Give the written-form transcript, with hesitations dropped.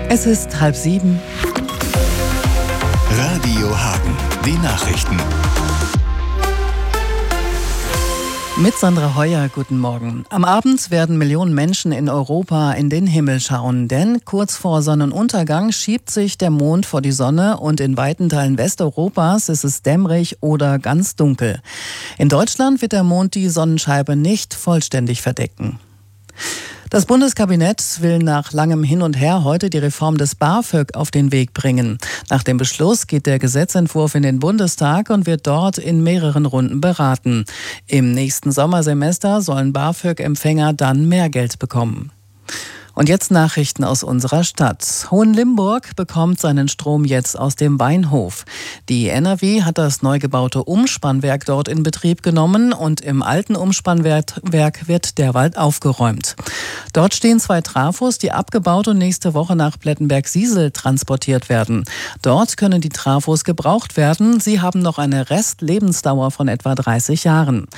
Es ist 6:30. Radio Hagen, die Nachrichten. Mit Sandra Heuer, guten Morgen. Am Abend werden Millionen Menschen in Europa in den Himmel schauen, denn kurz vor Sonnenuntergang schiebt sich der Mond vor die Sonne und in weiten Teilen Westeuropas ist es dämmerig oder ganz dunkel. In Deutschland wird der Mond die Sonnenscheibe nicht vollständig verdecken. Das Bundeskabinett will nach langem Hin und Her heute die Reform des BAföG auf den Weg bringen. Nach dem Beschluss geht der Gesetzentwurf in den Bundestag und wird dort in mehreren Runden beraten. Im nächsten Sommersemester sollen BAföG-Empfänger dann mehr Geld bekommen. Und jetzt Nachrichten aus unserer Stadt. Hohenlimburg bekommt seinen Strom jetzt aus dem Weinhof. Die NRW hat das neu gebaute Umspannwerk dort in Betrieb genommen und im alten Umspannwerk wird derweil aufgeräumt. Dort stehen 2 Trafos, die abgebaut und nächste Woche nach Plettenberg-Siesel transportiert werden. Dort können die Trafos gebraucht werden. Sie haben noch eine Restlebensdauer von etwa 30 Jahren.